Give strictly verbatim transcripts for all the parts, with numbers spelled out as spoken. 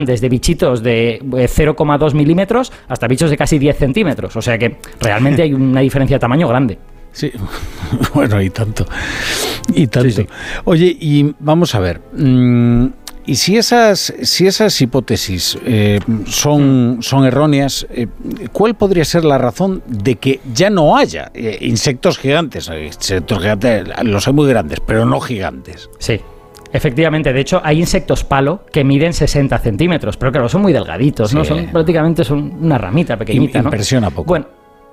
desde bichitos de cero coma dos milímetros hasta bichos de casi diez centímetros. O sea que realmente hay una diferencia de tamaño grande. Sí, bueno, y tanto. Y tanto. Sí, sí. Oye, y vamos a ver. Mmm, y si esas, si esas hipótesis eh, son, son erróneas, eh, ¿cuál podría ser la razón de que ya no haya eh, insectos gigantes? Insectos gigantes, los hay muy grandes, pero no gigantes. Sí. Efectivamente, de hecho hay insectos palo que miden sesenta centímetros, pero claro, son muy delgaditos, sí. ¿no? Son prácticamente son una ramita pequeñita, ¿no? Impresiona poco. Bueno,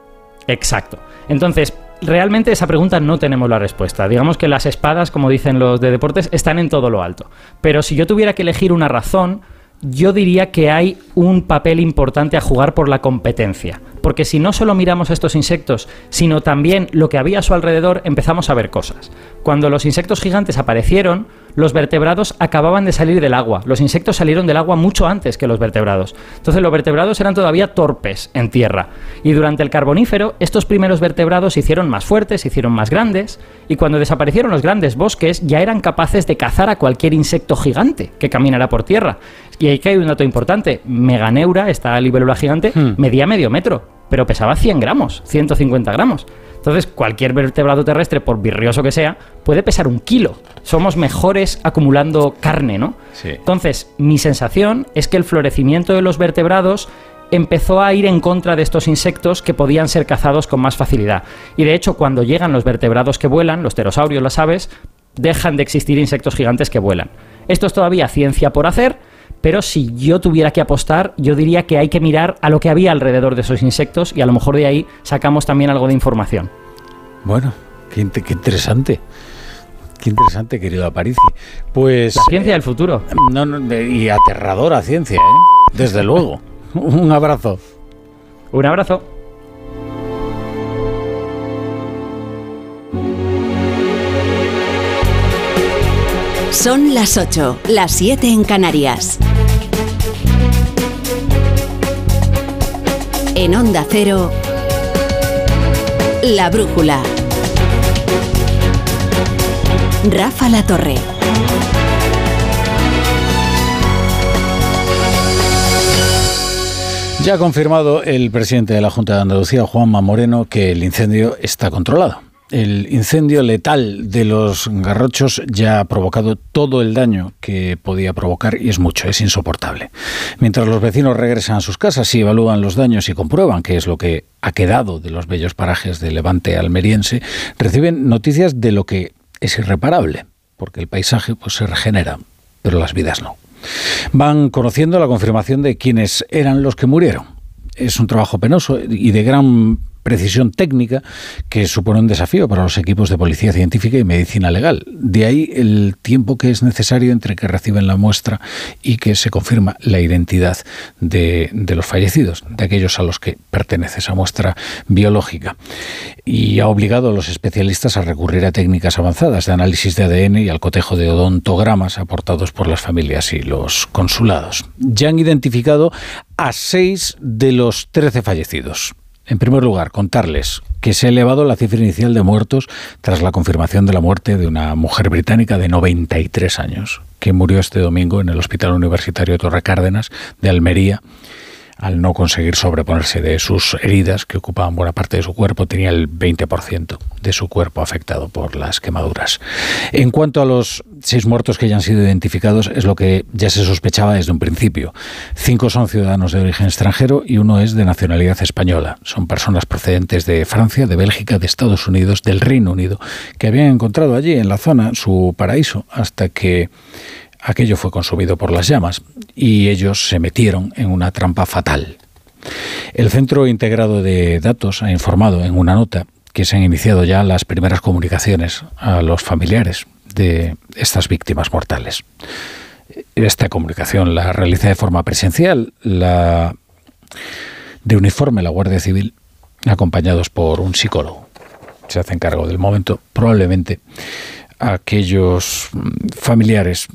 exacto. Entonces, realmente esa pregunta no tenemos la respuesta. Digamos que las espadas, como dicen los de deportes, están en todo lo alto. Pero si yo tuviera que elegir una razón, yo diría que hay un papel importante a jugar por la competencia. Porque si no solo miramos a estos insectos, sino también lo que había a su alrededor, empezamos a ver cosas. Cuando los insectos gigantes aparecieron, los vertebrados acababan de salir del agua. Los insectos salieron del agua mucho antes que los vertebrados. Entonces los vertebrados eran todavía torpes en tierra. Y durante el Carbonífero, estos primeros vertebrados se hicieron más fuertes, se hicieron más grandes, y cuando desaparecieron los grandes bosques, ya eran capaces de cazar a cualquier insecto gigante que caminara por tierra. Y ahí que hay un dato importante. Meganeura, esta libélula gigante, hmm. medía medio metro, pero pesaba cien gramos, ciento cincuenta gramos. Entonces, cualquier vertebrado terrestre, por virrioso que sea, puede pesar un kilo. Somos mejores acumulando carne, ¿no? Sí. Entonces, mi sensación es que el florecimiento de los vertebrados empezó a ir en contra de estos insectos que podían ser cazados con más facilidad. Y de hecho, cuando llegan los vertebrados que vuelan, los pterosaurios, las aves, dejan de existir insectos gigantes que vuelan. Esto es todavía ciencia por hacer, pero si yo tuviera que apostar, yo diría que hay que mirar a lo que había alrededor de esos insectos y a lo mejor de ahí sacamos también algo de información. Bueno, qué, qué interesante. Qué interesante, querido Aparici. Pues la ciencia eh, del futuro. No, no, y aterradora ciencia, ¿eh? Desde luego. Un abrazo. Un abrazo. Son las ocho, las siete en Canarias. En Onda Cero, La Brújula. Rafa La Torre. Ya ha confirmado el presidente de la Junta de Andalucía, Juanma Moreno, que el incendio está controlado. El incendio letal de los Garrochos ya ha provocado todo el daño que podía provocar y es mucho, es insoportable. Mientras los vecinos regresan a sus casas y evalúan los daños y comprueban qué es lo que ha quedado de los bellos parajes del Levante almeriense, reciben noticias de lo que es irreparable, porque el paisaje pues se regenera, pero las vidas no. Van conociendo la confirmación de quiénes eran los que murieron. Es un trabajo penoso y de gran precisión técnica que supone un desafío para los equipos de policía científica y medicina legal. De ahí el tiempo que es necesario entre que reciben la muestra y que se confirma la identidad de, de los fallecidos, de aquellos a los que pertenece esa muestra biológica. Y ha obligado a los especialistas a recurrir a técnicas avanzadas de análisis de A D N y al cotejo de odontogramas aportados por las familias y los consulados. Ya han identificado a seis de los trece fallecidos. En primer lugar, contarles que se ha elevado la cifra inicial de muertos tras la confirmación de la muerte de una mujer británica de noventa y tres años, que murió este domingo en el Hospital Universitario Torre Cárdenas de Almería, al no conseguir sobreponerse de sus heridas, que ocupaban buena parte de su cuerpo. Tenía el veinte por ciento de su cuerpo afectado por las quemaduras. En cuanto a los seis muertos que ya han sido identificados, es lo que ya se sospechaba desde un principio. Cinco son ciudadanos de origen extranjero y uno es de nacionalidad española. Son personas procedentes de Francia, de Bélgica, de Estados Unidos, del Reino Unido, que habían encontrado allí en la zona su paraíso hasta que aquello fue consumido por las llamas y ellos se metieron en una trampa fatal. El Centro Integrado de Datos ha informado en una nota que se han iniciado ya las primeras comunicaciones a los familiares de estas víctimas mortales. Esta comunicación la realiza de forma presencial, la de uniforme la Guardia Civil, acompañados por un psicólogo. Se hacen cargo del momento. Probablemente aquellos familiares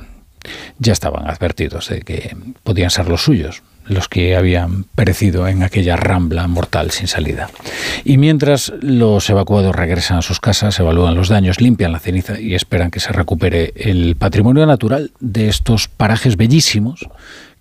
ya estaban advertidos de que podían ser los suyos, los que habían perecido en aquella rambla mortal sin salida. Y mientras los evacuados regresan a sus casas, evalúan los daños, limpian la ceniza y esperan que se recupere el patrimonio natural de estos parajes bellísimos